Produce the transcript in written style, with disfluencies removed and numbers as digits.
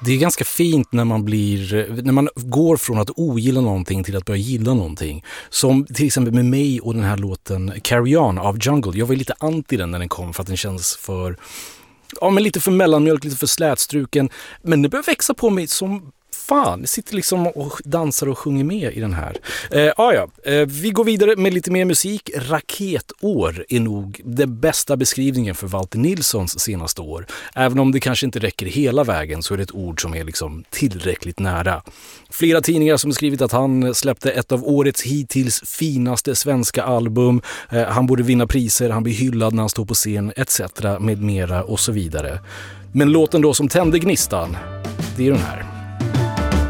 det är ganska fint när man går från att ogilla någonting till att börja gilla någonting. Som till exempel med mig och den här låten Carry On av Jungle. Jag var lite anti den när den kom för att den känns för... Ja, men lite för mellanmjölk, lite för slätstruken. Men det börjar växa på mig som fan. Jag sitter liksom och dansar och sjunger med i den här. Vi går vidare med lite mer musik. Raketår är nog den bästa beskrivningen för Walter Nilssons senaste år. Även om det kanske inte räcker hela vägen så är det ett ord som är liksom tillräckligt nära. Flera tidningar som skrivit att han släppte ett av årets hittills finaste svenska album. Han borde vinna priser, han blir hyllad när han står på scen etc. med mera och så vidare. Men låten då som tände gnistan, det är den här.